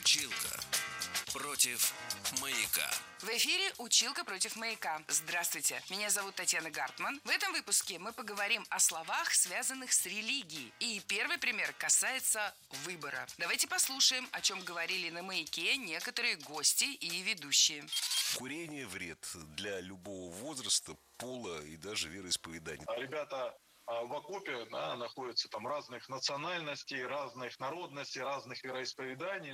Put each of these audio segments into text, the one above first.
Училка против маяка. В эфире «Училка против маяка». Здравствуйте, меня зовут Татьяна Гартман. В этом выпуске мы поговорим о словах, связанных с религией. И первый пример касается выбора. Давайте послушаем, о чем говорили на маяке некоторые гости и ведущие. Курение вред для любого возраста, пола и даже вероисповедания. Ребята в окопе находятся там разных национальностей, разных народностей, разных вероисповеданий.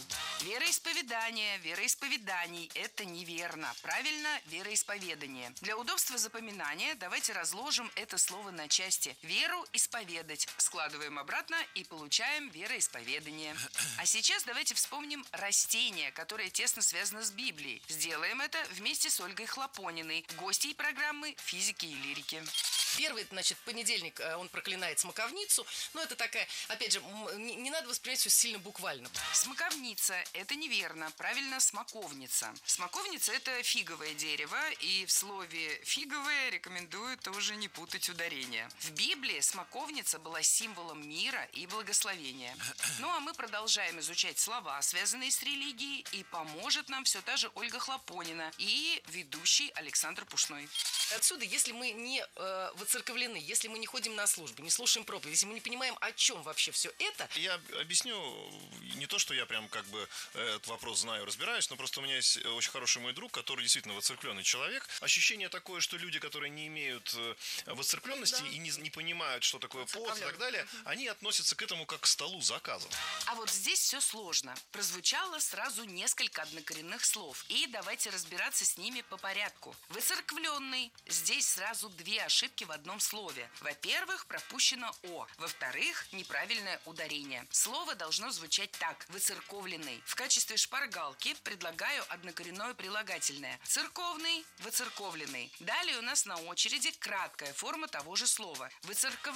Вероисповеданий – это неверно. Правильно – вероисповедание. Для удобства запоминания давайте разложим это слово на части. Веру исповедать. Складываем обратно и получаем вероисповедание. А сейчас давайте вспомним растение, которое тесно связано с Библией. Сделаем это вместе с Ольгой Хлопониной, гостьей программы «Физики и лирики». Первый, понедельник, он проклинает смоковницу. Но это такая, опять же, не надо воспринимать все сильно буквально. Смоковница – это неверно. Правильно, смоковница. Смоковница – это фиговое дерево, и в слове «фиговое» рекомендую тоже не путать ударение. В Библии смоковница была символом мира и благословения. Ну а мы продолжаем изучать слова, связанные с религией, и поможет нам все та же Ольга Хлопонина и ведущий Александр Пушной. Отсюда, если мы не воцерковлены, если мы не ходим на службы, не слушаем проповедь, если мы не понимаем, о чем вообще все это... Я объясню, не то, что я прям этот вопрос знаю, разбираюсь, но просто у меня есть очень хороший мой друг, который действительно воцеркленный человек. Ощущение такое, что люди, которые не имеют воцеркленности и не понимают, что такое пост и так далее, они относятся к этому как к столу заказом. А вот здесь все сложно. Прозвучало сразу несколько однокоренных слов. И давайте разбираться с ними по порядку. Выцерквленный. Здесь сразу две ошибки в одном слове. Во-первых, пропущено «о». Во-вторых, неправильное ударение. Слово должно звучать так: выцерковленный. В качестве шпаргалки предлагаю однокоренное прилагательное. Церковный, выцерковленный. Далее у нас на очереди краткая форма того же слова.